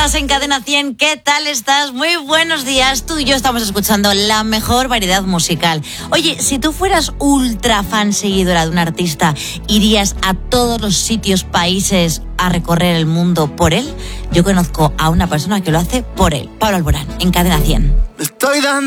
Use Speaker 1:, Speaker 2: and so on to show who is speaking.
Speaker 1: Estás en Cadena 100, ¿qué tal estás? Muy buenos días, tú y yo estamos escuchando la mejor variedad musical. Oye, si tú fueras ultra fan seguidora de un artista, ¿irías a todos los sitios, países, a recorrer el mundo por él? Yo conozco a una persona que lo hace por él, Pablo Alborán, en Cadena 100.
Speaker 2: Estoy dando